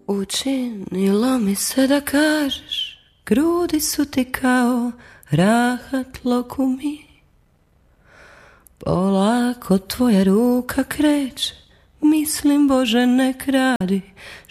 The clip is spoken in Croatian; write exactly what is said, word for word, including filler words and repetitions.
Učinilo mi se da kažeš, grudi su ti kao rahat lokumi. Polako tvoja ruka kreće, mislim Bože nek radi